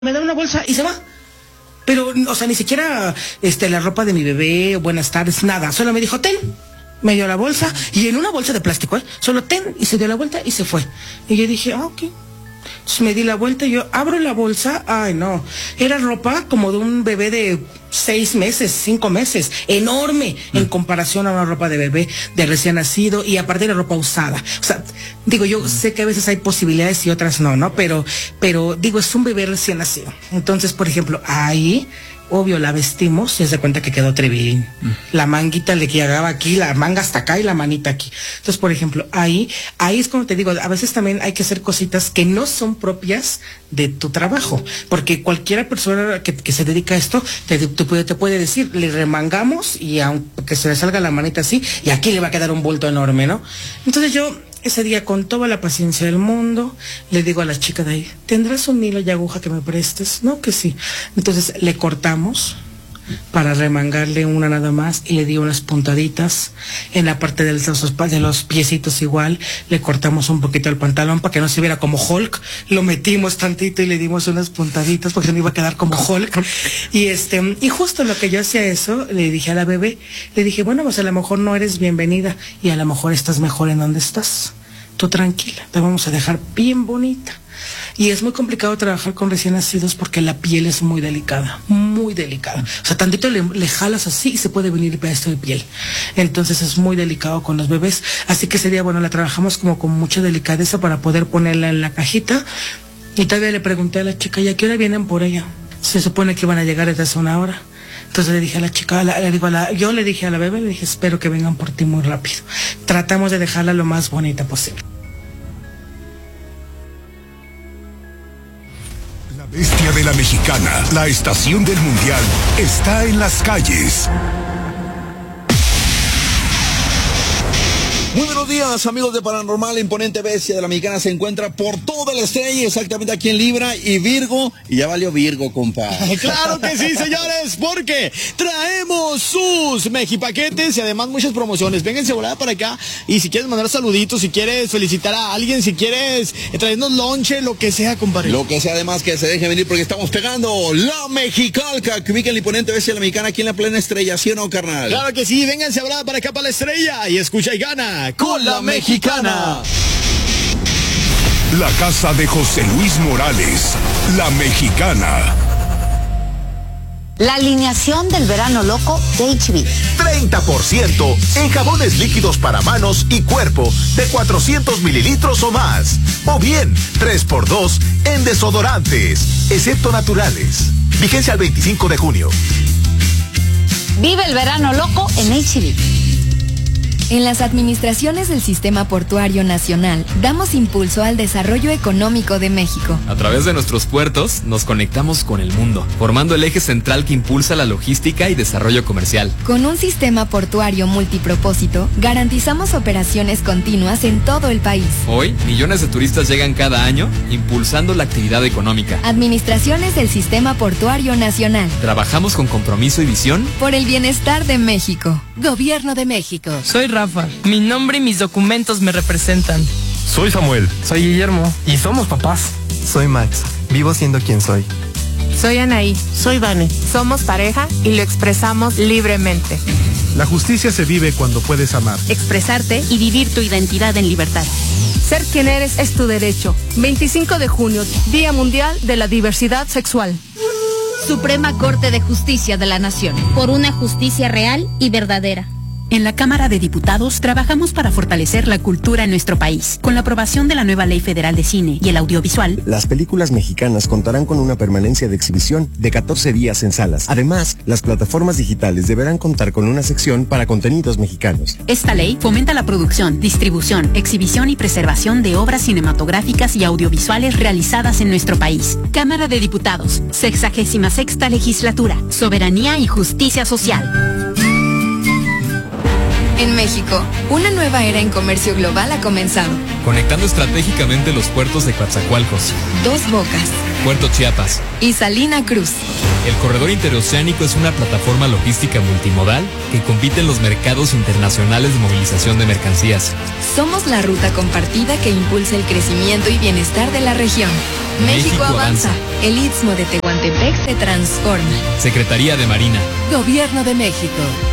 me da una bolsa y se va. Pero, o sea, ni siquiera la ropa de mi bebé, buenas tardes, nada. Solo me dijo, ten. Me dio la bolsa y en una bolsa de plástico, solo ten, y se dio la vuelta y se fue. Y yo dije, ok. Entonces me di la vuelta y yo abro la bolsa, ay no, era ropa como de un bebé de 6 meses, 5 meses, enorme en comparación a una ropa de bebé de recién nacido y aparte de ropa usada. O sea, digo, yo sé que a veces hay posibilidades y otras no, pero digo, es un bebé recién nacido. Entonces, por ejemplo, ahí, obvio, la vestimos y se cuenta que quedó trevilín. La manguita le llegaba aquí, la manga hasta acá y la manita aquí. Entonces, por ejemplo, ahí es como te digo, a veces también hay que hacer cositas que no son propias de tu trabajo, porque cualquier persona que se dedica a esto te puede decir, le remangamos y aunque se le salga la manita así, y aquí le va a quedar un bulto enorme, ¿no? Entonces yo ese día, con toda la paciencia del mundo, le digo a la chica de ahí, ¿tendrás un hilo y aguja que me prestes? No, que sí. Entonces le cortamos para remangarle una nada más y le di unas puntaditas en la parte de los piecitos igual. Le cortamos un poquito el pantalón para que no se viera como Hulk. Lo metimos tantito y le dimos unas puntaditas porque se me iba a quedar como Hulk. Y justo lo que yo hacía eso, le dije a la bebé, le dije, bueno, pues a lo mejor no eres bienvenida y a lo mejor estás mejor en donde estás. Tú tranquila, te vamos a dejar bien bonita. Y es muy complicado trabajar con recién nacidos porque la piel es muy delicada, muy delicada. O sea, tantito le jalas así y se puede venir pedazo de piel. Entonces es muy delicado con los bebés. Así que ese día, bueno, la trabajamos como con mucha delicadeza para poder ponerla en la cajita. Y todavía le pregunté a la chica, ¿y a qué hora vienen por ella? Se supone que iban a llegar desde hace una hora. Entonces le dije a la chica, yo le dije a la bebé, le dije, espero que vengan por ti muy rápido. Tratamos de dejarla lo más bonita posible. Bestia de la Mexicana, la estación del mundial, está en las calles. Muy buenos días, amigos de Paranormal. Imponente Bestia de la Mexicana se encuentra por toda la estrella, exactamente aquí en Libra y Virgo. Y ya valió Virgo, compa. Claro que sí, señores, porque traemos sus mejipaquetes y además muchas promociones. Vénganse volada para acá y si quieres mandar saluditos, si quieres felicitar a alguien, si quieres traernos lonche, lo que sea, compadre. Lo que sea, además que se deje venir porque estamos pegando la Mexicalca, que ubica el Imponente Bestia de la Mexicana aquí en la plena estrella, ¿sí o no, carnal? Claro que sí, vénganse volada para acá para la estrella y escucha y gana con la Mexicana. La casa de José Luis Morales, la Mexicana. La alineación del verano loco de HB. 30% en jabones líquidos para manos y cuerpo de 400 mililitros o más. O bien, 3x2 en desodorantes, excepto naturales. Vigencia al 25 de junio. Vive el verano loco en HB. En las administraciones del Sistema Portuario Nacional, damos impulso al desarrollo económico de México. A través de nuestros puertos, nos conectamos con el mundo, formando el eje central que impulsa la logística y desarrollo comercial. Con un sistema portuario multipropósito, garantizamos operaciones continuas en todo el país. Hoy, millones de turistas llegan cada año, impulsando la actividad económica. Administraciones del Sistema Portuario Nacional. Trabajamos con compromiso y visión por el bienestar de México. Gobierno de México. Soy Rafa, mi nombre y mis documentos me representan. Soy Samuel. Soy Guillermo y somos papás. Soy Max, vivo siendo quien soy. Soy Anaí. Soy Vane. Somos pareja y lo expresamos libremente. La justicia se vive cuando puedes amar, expresarte y vivir tu identidad en libertad. Ser quien eres es tu derecho. 25 de junio, Día Mundial de la Diversidad Sexual. Suprema Corte de Justicia de la Nación. Por una justicia real y verdadera. En la Cámara de Diputados trabajamos para fortalecer la cultura en nuestro país. Con la aprobación de la nueva Ley Federal de Cine y el Audiovisual, las películas mexicanas contarán con una permanencia de exhibición de 14 días en salas. Además, las plataformas digitales deberán contar con una sección para contenidos mexicanos. Esta ley fomenta la producción, distribución, exhibición y preservación de obras cinematográficas y audiovisuales realizadas en nuestro país. Cámara de Diputados, 66ª Legislatura, Soberanía y Justicia Social. En México, una nueva era en comercio global ha comenzado. Conectando estratégicamente los puertos de Coatzacoalcos, Dos Bocas Puerto Chiapas y Salina Cruz. El corredor interoceánico es una plataforma logística multimodal que compite en los mercados internacionales de movilización de mercancías. Somos la ruta compartida que impulsa el crecimiento y bienestar de la región. México avanza. El Istmo de Tehuantepec se transforma. Secretaría de Marina. Gobierno de México.